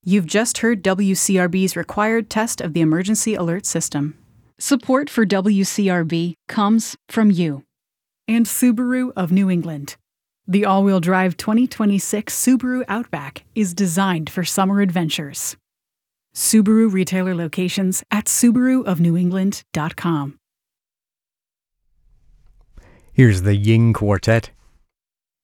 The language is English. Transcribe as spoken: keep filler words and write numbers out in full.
You've just heard W C R B's required test of the emergency alert system. Support for W C R B comes from you. And Subaru of New England. The all-wheel drive twenty twenty-six Subaru Outback is designed for summer adventures. Subaru retailer locations at subaru of new england dot com. Here's the Ying Quartet